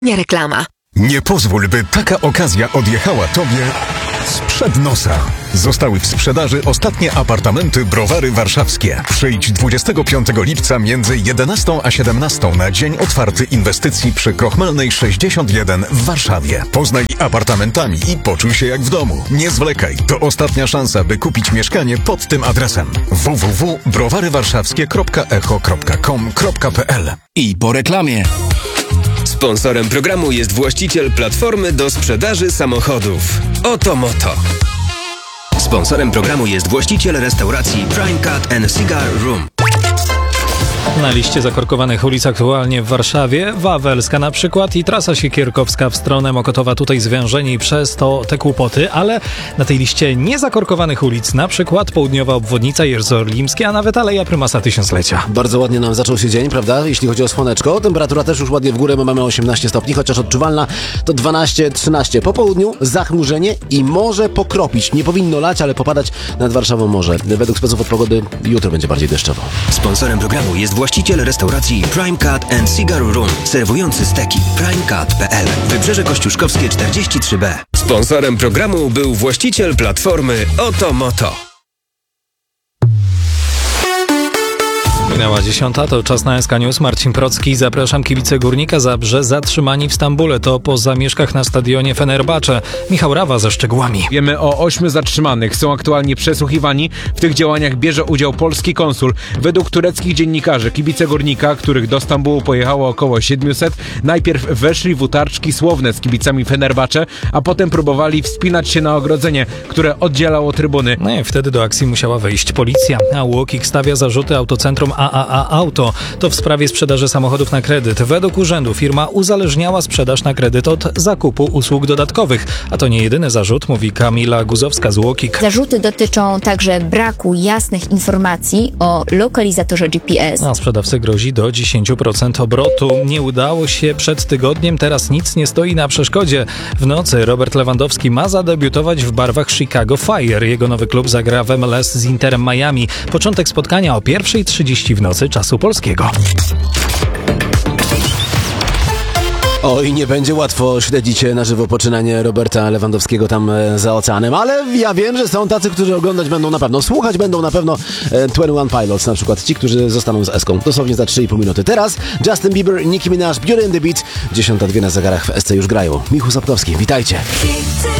Nie reklama. Nie pozwól, by taka okazja odjechała Tobie sprzed nosa. Zostały w sprzedaży ostatnie apartamenty Browary Warszawskie. Przyjdź 25 lipca między 11 a 17 na dzień otwarty inwestycji przy Krochmalnej 61 w Warszawie. Poznaj apartamentami i poczuj się jak w domu. Nie zwlekaj, to ostatnia szansa, by kupić mieszkanie pod tym adresem: www.browarywarszawskie.echo.com.pl. I po reklamie. Sponsorem programu jest właściciel platformy do sprzedaży samochodów Oto Moto. Sponsorem programu jest właściciel restauracji Prime Cut & Cigar Room. Na liście zakorkowanych ulic aktualnie w Warszawie Wawelska na przykład i trasa Siekierkowska w stronę Mokotowa, tutaj zwężeni przez to te kłopoty, ale na tej liście niezakorkowanych ulic na przykład południowa obwodnica Jerozolimskie, a nawet Aleja Prymasa Tysiąclecia. Bardzo ładnie nam zaczął się dzień, prawda? Jeśli chodzi o słoneczko, temperatura też już ładnie w górę, bo mamy 18 stopni, chociaż odczuwalna to 12-13. Po południu zachmurzenie i może pokropić. Nie powinno lać, ale popadać nad Warszawą może. Według speców od pogody jutro będzie bardziej deszczowo. Sponsorem programu jest właściciel restauracji Prime Cut & Cigar Room, serwujący steki primecut.pl, Wybrzeże Kościuszkowskie 43B. Sponsorem programu był właściciel platformy Oto Moto. Minęła 10, to czas na SK News. Marcin Procki, zapraszam. Kibice Górnika Zabrze zatrzymani w Stambule. To po zamieszkach na stadionie Fenerbahce. Michał Rawa ze szczegółami. Wiemy o 8 zatrzymanych. Są aktualnie przesłuchiwani. W tych działaniach bierze udział polski konsul. Według tureckich dziennikarzy kibice Górnika, których do Stambułu pojechało około 700, najpierw weszli w utarczki słowne z kibicami Fenerbahce, a potem próbowali wspinać się na ogrodzenie, które oddzielało trybuny. No i wtedy do akcji musiała wejść policja. A UOKiK stawia zarzuty Autocentrum AAA Auto. To w sprawie sprzedaży samochodów na kredyt. Według urzędu firma uzależniała sprzedaż na kredyt od zakupu usług dodatkowych. A to nie jedyny zarzut, mówi Kamila Guzowska z UOKiK. Zarzuty dotyczą także braku jasnych informacji o lokalizatorze GPS. A sprzedawcy grozi do 10% obrotu. Nie udało się przed tygodniem, teraz nic nie stoi na przeszkodzie. W nocy Robert Lewandowski ma zadebiutować w barwach Chicago Fire. Jego nowy klub zagra w MLS z Interem Miami. Początek spotkania o 1:30 w nocy czasu polskiego. Oj, nie będzie łatwo śledzić na żywo poczynanie Roberta Lewandowskiego tam za oceanem, ale ja wiem, że są tacy, którzy oglądać będą na pewno, słuchać będą na pewno 21 Pilots, na przykład ci, którzy zostaną z Eską dosłownie za 3,5 minuty. Teraz Justin Bieber, Nicki Minaj, Beauty and the Beat, 10:02 na zegarach w SC już grają. Michał Sapkowski, witajcie.